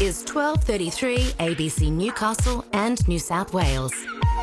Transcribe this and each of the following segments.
is 12:33 ABC Newcastle and New South Wales.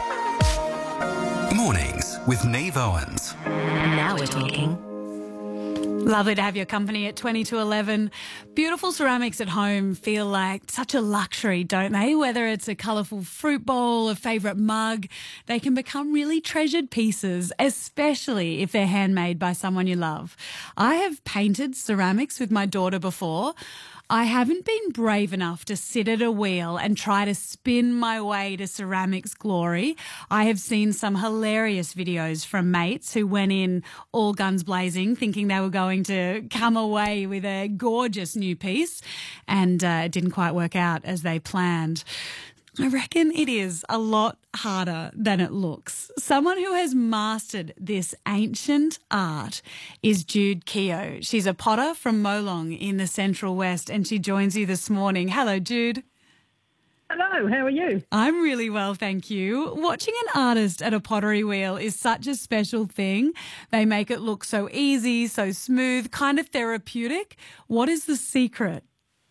Mornings with Neve Owens. Now we're talking. Lovely to have your company at 20 to 11. Beautiful ceramics at home feel like such a luxury, don't they? Whether it's a colourful fruit bowl, a favourite mug, they can become really treasured pieces, especially if they're handmade by someone you love. I have painted ceramics with my daughter before. I haven't been brave enough to sit at a wheel and try to spin my way to ceramics glory. I have seen some hilarious videos from mates who went in all guns blazing, thinking they were going to come away with a gorgeous new piece, and it didn't quite work out as they planned. I reckon it is a lot harder than it looks. Someone who has mastered this ancient art is Jude Keogh. She's a potter from Molong in the Central West, and she joins you this morning. Hello, Jude. Hello, how are you? I'm really well, thank you. Watching an artist at a pottery wheel is such a special thing. They make it look so easy, so smooth, kind of therapeutic. What is the secret?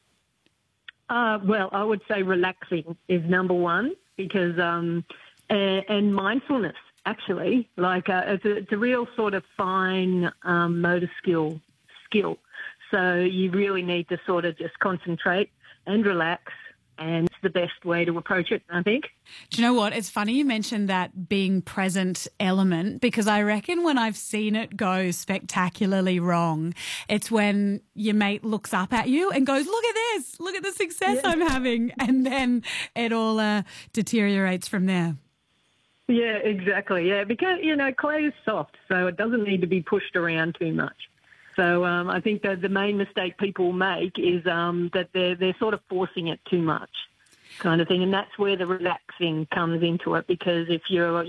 Well, I would say relaxing is number one because, and mindfulness, actually. Like it's a real sort of fine motor skill. So you really need to sort of just concentrate and relax. And it's the best way to approach it, I think. Do you know what? It's funny you mentioned that being present element, because I reckon when I've seen it go spectacularly wrong, it's when your mate looks up at you and goes, look at this, look at the success I'm having. And then it all deteriorates from there. Yeah, exactly. Yeah, because, clay is soft, so it doesn't need to be pushed around too much. So I think that the main mistake people make is that they're sort of forcing it too much, kind of thing, and that's where the relaxing comes into it. Because if you're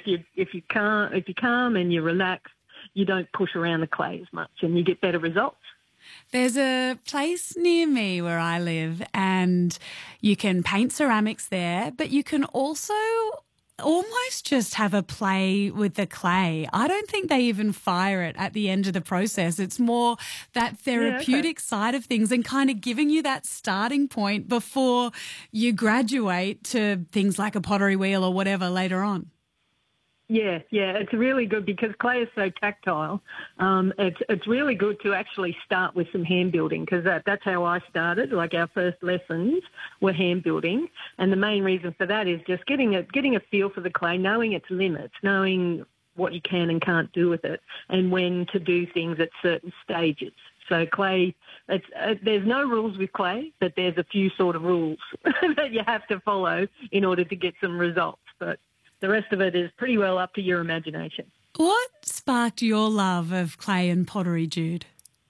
calm and you're relaxed, you don't push around the clay as much, and you get better results. There's a place near me where I live, and you can paint ceramics there, but you can also almost just have a play with the clay. I don't think they even fire it at the end of the process. It's more that therapeutic side of things and kind of giving you that starting point before you graduate to things like a pottery wheel or whatever later on. Yeah, it's really good because clay is so tactile. It's really good to actually start with some hand building because that's how I started. Like our first lessons were hand building, and the main reason for that is just getting a feel for the clay, knowing its limits, knowing what you can and can't do with it, and when to do things at certain stages. So clay, there's no rules with clay, but there's a few sort of rules that you have to follow in order to get some results. But the rest of it is pretty well up to your imagination. What sparked your love of clay and pottery, Jude?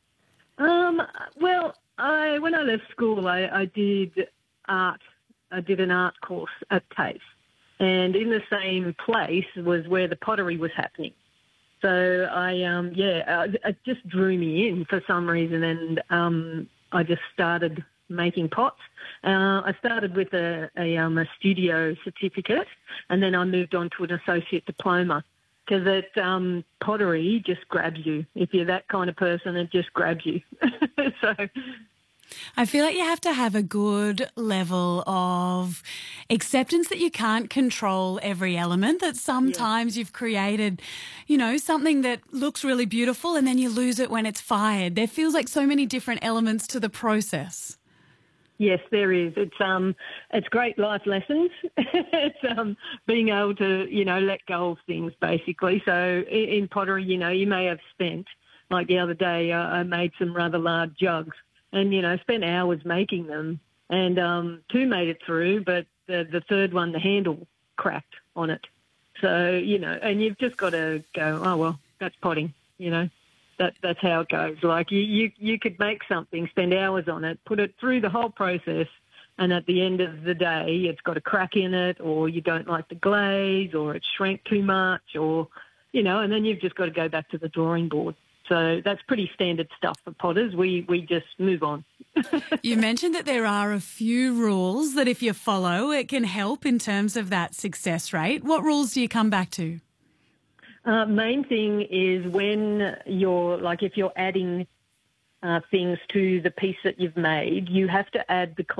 Well, when I left school, I did art. I did an art course at TAFE, and in the same place was where the pottery was happening. So it just drew me in for some reason, and I just started making pots. I started with a studio certificate, and then I moved on to an associate diploma because pottery just grabs you. If you're that kind of person, it just grabs you. So I feel like you have to have a good level of acceptance that you can't control every element, that sometimes you've created, something that looks really beautiful and then you lose it when it's fired. There feels like so many different elements to the process. Yes, there is. It's great life lessons. It's being able to, let go of things, basically. So in pottery, you may have spent, like the other day, I made some rather large jugs and, spent hours making them. And two made it through, but the third one, the handle cracked on it. So, and you've just got to go, oh, well, that's potting, That's how it goes. Like you could make something, spend hours on it, put it through the whole process, and at the end of the day, it's got a crack in it, or you don't like the glaze, or it shrank too much, or and then you've just got to go back to the drawing board. So that's pretty standard stuff for potters. We just move on. You mentioned that there are a few rules that if you follow, it can help in terms of that success rate. What rules do you come back to? Main thing is when if you're adding things to the piece that you've made, you have to add the